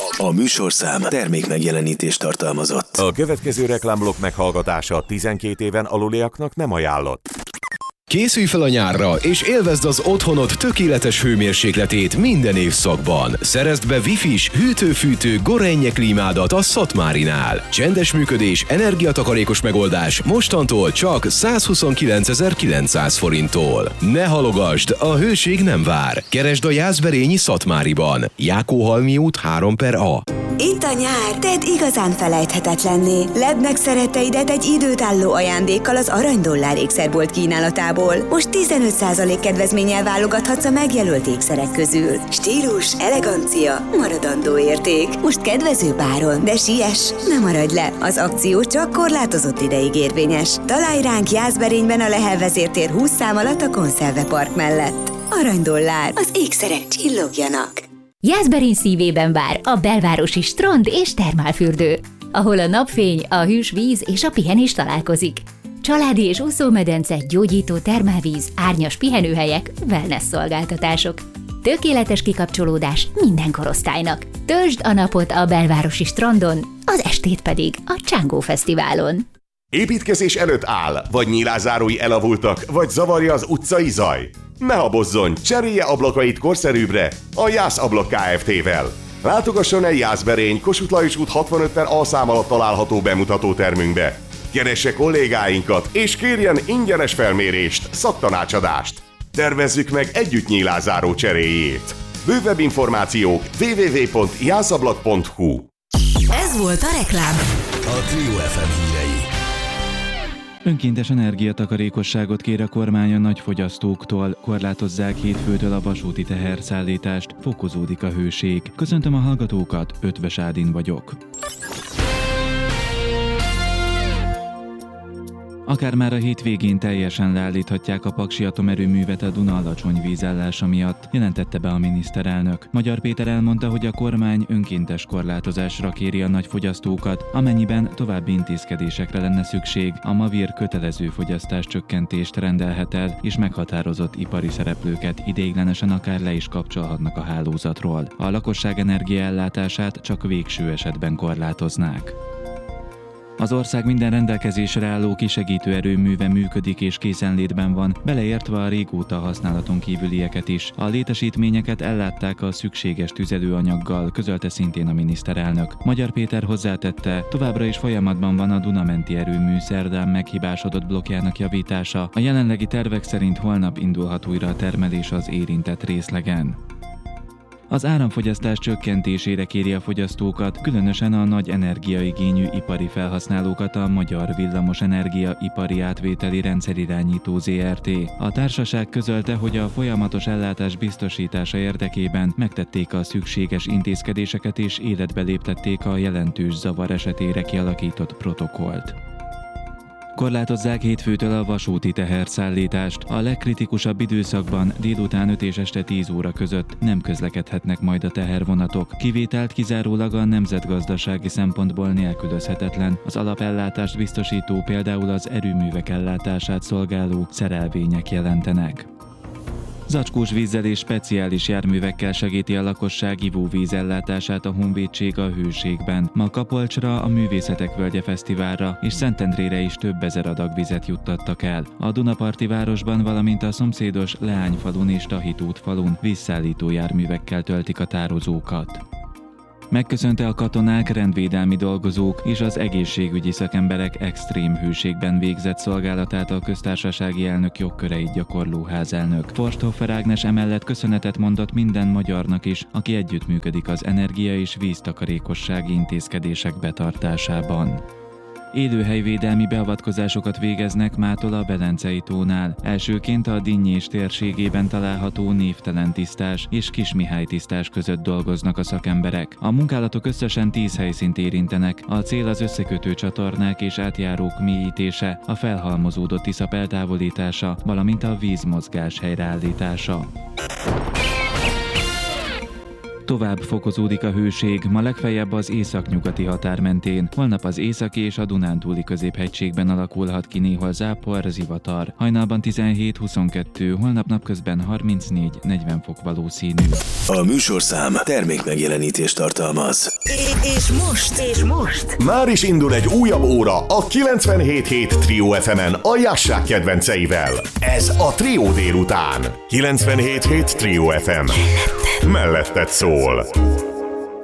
A műsorszám termék megjelenítést tartalmazott. A következő reklámblokk meghallgatása 12 éven aluliaknak nem ajánlott. Készülj fel a nyárra, és élvezd az otthonod tökéletes hőmérsékletét minden évszakban. Szerezd be Wi-Fi-s, hűtő-fűtő Gorenje klímádat a Szatmárinál. Csendes működés, energiatakarékos megoldás mostantól csak 129.900 forinttól. Ne halogasd, a hőség nem vár. Keresd a Jászberényi Szatmáriban. Jákóhalmi út 3/A. Itt a nyár, tedd igazán felejthetetlenné. Ledd meg szeretteidet egy időtálló ajándékkal az Aranydollár ékszerbolt kínálatából. Most 15% kedvezménnyel válogathatsz a megjelölt ékszerek közül. Stílus, elegancia, maradandó érték. Most kedvező áron, de siess, ne maradj le. Az akció csak korlátozott ideig érvényes. Találj ránk Jászberényben a Lehel vezértér 20 szám alatt a Konszervepark mellett. Aranydollár, az ékszerek csillogjanak. Jászberény szívében vár a belvárosi strand és termálfürdő, ahol a napfény, a hűs víz és a pihenés találkozik. Családi és úszómedence, gyógyító termálvíz, árnyas pihenőhelyek, wellness szolgáltatások. Tökéletes kikapcsolódás minden korosztálynak. Töltsd a napot a belvárosi strandon, az estét pedig a Csángó Fesztiválon. Építkezés előtt áll, vagy nyilázárói elavultak, vagy zavarja az utcai zaj. Ne habozzon, cserélje ablakait korszerűbbre a Jász Ablak Kft-vel. Látogasson el Jászberény, Kossuth Lajos út 65/A szám alatt található bemutató termünkbe. Keresse kollégáinkat, és kérjen ingyenes felmérést, szaktanácsadást. Tervezzük meg együtt nyílázáró cseréjét. Bővebb információk www.jászablak.hu. Ez volt a reklám. A Trio FM hírei. Önkéntes energiatakarékosságot kér a kormány a nagyfogyasztóktól, korlátozzák hétfőtől a vasúti teherszállítást, fokozódik a hőség. Köszöntöm a hallgatókat, Ötvös Ádin vagyok. Akár már a hétvégén teljesen leállíthatják a Paksi atomerőművet a Duna alacsony vízállása miatt, jelentette be a miniszterelnök. Magyar Péter elmondta, hogy a kormány önkéntes korlátozásra kéri a nagyfogyasztókat, amennyiben további intézkedésekre lenne szükség. A Mavir kötelező fogyasztáscsökkentést rendelhet el, és meghatározott ipari szereplőket ideiglenesen akár le is kapcsolhatnak a hálózatról. A lakosság energiaellátását csak végső esetben korlátoznák. Az ország minden rendelkezésre álló kisegítő erőműve működik és készenlétben van, beleértve a régóta használaton kívülieket is. A létesítményeket ellátták a szükséges tüzelőanyaggal, közölte szintén a miniszterelnök. Magyar Péter hozzátette, továbbra is folyamatban van a Dunamenti erőmű szerdán meghibásodott blokkjának javítása. A jelenlegi tervek szerint holnap indulhat újra a termelés az érintett részlegen. Az áramfogyasztás csökkentésére kéri a fogyasztókat, különösen a nagy energiaigényű ipari felhasználókat a Magyar Villamosenergia Ipari Átvételi Rendszerirányító Zrt. A társaság közölte, hogy a folyamatos ellátás biztosítása érdekében megtették a szükséges intézkedéseket és életbe léptették a jelentős zavar esetére kialakított protokollt. Korlátozzák hétfőtől a vasúti teherszállítást. A legkritikusabb időszakban délután 5 és este 10 óra között nem közlekedhetnek majd a tehervonatok. Kivételt kizárólag a nemzetgazdasági szempontból nélkülözhetetlen, az alapellátást biztosító, például az erőművek ellátását szolgáló szerelvények jelentenek. Zacskós vízzel és speciális járművekkel segíti a lakosság ivóvíz ellátását a Honvédség a Hőségben. Ma Kapolcsra, a Művészetek Völgye Fesztiválra és Szentendrére is több ezer adag vizet juttattak el. A Dunaparti városban, valamint a szomszédos Leányfalun és Tahitút falun vízszállító járművekkel töltik a tározókat. Megköszönte a katonák, rendvédelmi dolgozók és az egészségügyi szakemberek extrém hőségben végzett szolgálatát a köztársasági elnök jogköreit gyakorló házelnök. Forsthofer Ágnes emellett köszönetet mondott minden magyarnak is, aki együttműködik az energia- és víztakarékossági intézkedések betartásában. Élőhelyvédelmi beavatkozásokat végeznek mától a Velencei tónál. Elsőként a Dinnyés térségében található Névtelen tisztás és Kismihály tisztás között dolgoznak a szakemberek. A munkálatok összesen 10 helyszínt érintenek. A cél az összekötő csatornák és átjárók mélyítése, a felhalmozódott iszap eltávolítása, valamint a vízmozgás helyreállítása. tovább fokozódik a hőség, ma legfeljebb az északnyugati határ mentén. Holnap az északi és a Dunántúli középhegységben alakulhat ki néhol zápor, zivatar. Hajnalban 17-22, holnap napközben 34-40 fok valószínű. A műsorszám termékmegjelenítést tartalmaz. És most Már is indul egy újabb óra a 97.7 Trio FM-en a Jássák kedvenceivel. Ez a Trio délután. 97.7 Trio FM. Melletted szól.